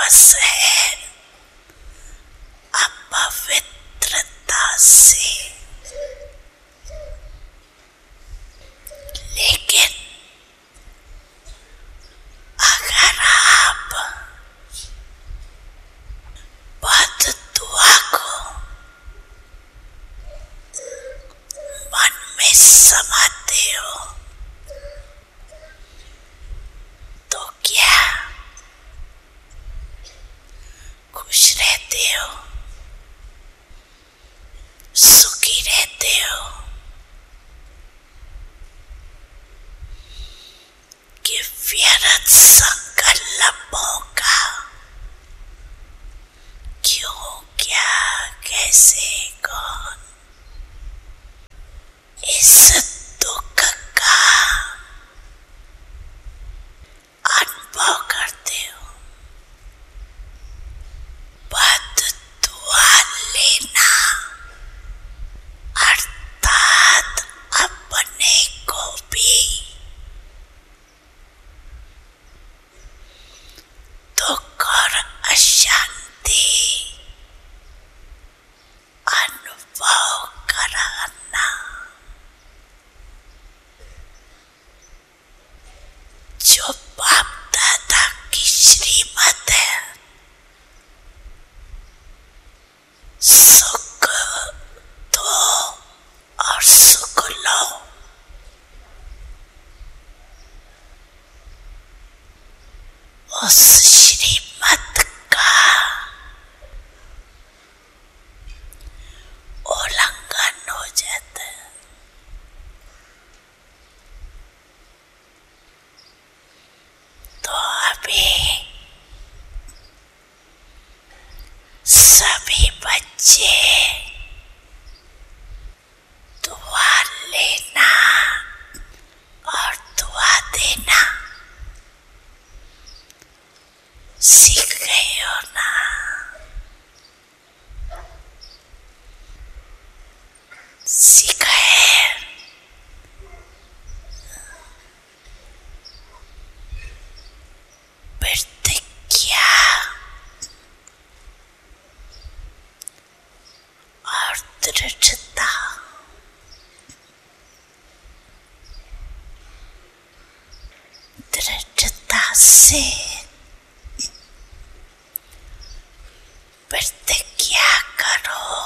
विश्वास है अपवित्रता से, लेकिन अगर आप बद दुआ को मन में समाते हो तो क्या खुश रहते हो, सुखी रहते हो कि व्यर्थ संकल्पों का क्यों, क्या, कैसे, कौन इस दुख का अनुभव करते हो। बद दुआ लेना अर्थात अपने को भी दुख और अशांति अनुभव कराना। जो बाप दादा की श्रीमत है, सुख दो और सुख लो, उस श्रीमत का उल्लंघन हो जाता है। तो अभी सभी बच्चे दुआ लेना और दुआ देना सीख गए हो ना। सीखा है। प्रतिज्ञा और दृढ़ता, दृढ़ता से प्रतिज्ञा करो,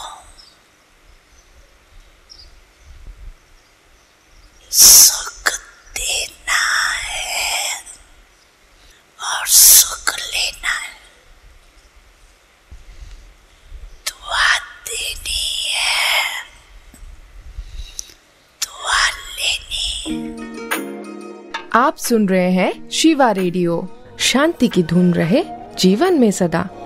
सुख देना है और सुख लेना है, दुआ देनी है, दुआ लेनी है। आप सुन रहे हैं शिवा रेडियो। शांति की धुन रहे जीवन में सदा।